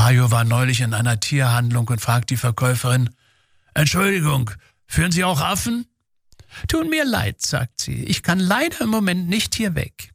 Mario war neulich in einer Tierhandlung und fragt die Verkäuferin: »Entschuldigung, führen Sie auch Affen?« »Tut mir leid«, sagt sie, »ich kann leider im Moment nicht hier weg.«